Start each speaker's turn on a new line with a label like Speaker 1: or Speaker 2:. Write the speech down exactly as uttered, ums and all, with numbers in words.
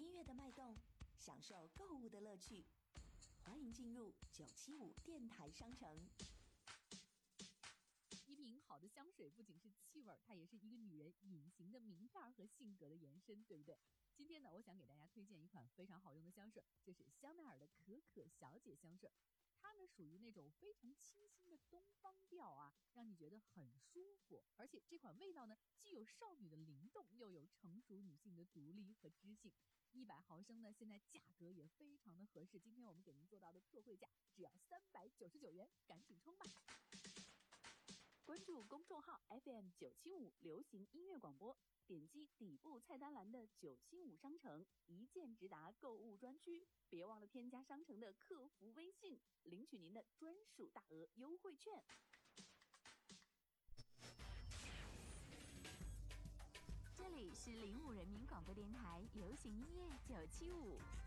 Speaker 1: 音乐的脉动，享受购物的乐趣。欢迎进入九七五电台商城。
Speaker 2: 一瓶好的香水不仅是气味，它也是一个女人隐形的名片和性格的延伸，对不对？今天呢，我想给大家推荐一款非常好用的香水，这是香奈儿的可可小姐香水。它呢属于那种非常清新的东方调啊，让你觉得很舒服。而且这款味道呢，既有少女的灵动，又有成熟女性的独立和知性。一百毫升呢，现在价格也非常的合适。今天我们给您做到的特惠价只要三百九十九元，赶紧冲吧！关注公众号 F M 九七五流行音乐广播，点击底部菜单栏的九七五商城，一键直达购物专区。别忘了添加商城的客服微信，领取您的专属大额优惠券。
Speaker 3: 这里是零五人民广播电台流行音乐九七五。